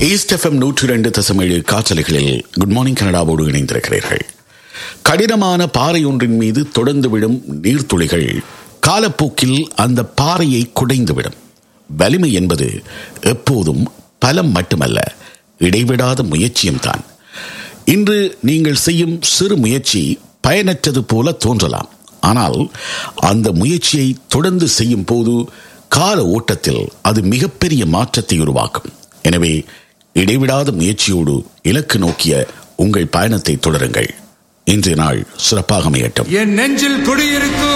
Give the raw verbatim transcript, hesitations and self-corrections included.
East FM நூற்றி இரண்டு தசமேழு காற்றலைகளில் குட் மார்னிங் கனடாவோடு இணைந்திருக்கிறீர்கள். கடினமான பாறை ஒன்றின் மீது தொடர்ந்து விடும் நீர்த்துளிகள் காலப்போக்கில் அந்த பாறையை குடைந்துவிடும். வலிமை என்பது எப்போதும் பலம் மட்டுமல்ல, இடைவிடாத முயற்சியும் தான். இன்று நீங்கள் செய்யும் சிறு முயற்சி பயனற்றது போல தோன்றலாம். ஆனால் அந்த முயற்சியை தொடர்ந்து செய்யும் போது கால ஓட்டத்தில் அது மிகப்பெரிய மாற்றத்தை உருவாக்கும். எனவே இடைவிடாத முயற்சியோடு இலக்கு நோக்கிய உங்கள் பயணத்தை தொடருங்கள். இன்றைய நாள் சிறப்பாக அமையட்டும். என் நெஞ்சில் குடியிருக்கும்